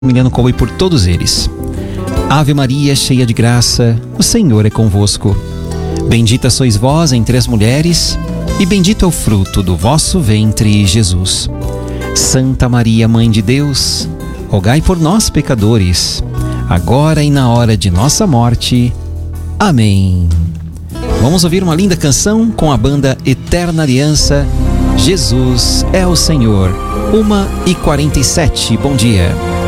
Emiliano Coe por todos eles. Ave Maria, cheia de graça, o Senhor é convosco. Bendita sois vós entre as mulheres, e bendito é o fruto do vosso ventre, Jesus. Santa Maria, Mãe de Deus, rogai por nós, pecadores, agora e na hora de nossa morte. Amém. Vamos ouvir uma linda canção com a banda Eterna Aliança, Jesus é o Senhor. 1h47, bom dia.